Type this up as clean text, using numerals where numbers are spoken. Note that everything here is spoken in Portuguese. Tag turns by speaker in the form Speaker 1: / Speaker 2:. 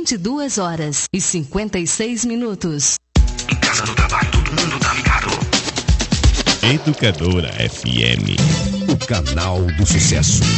Speaker 1: 22h56.
Speaker 2: Em casa, no trabalho, todo mundo tá ligado.
Speaker 3: Educadora FM,
Speaker 4: o canal do sucesso.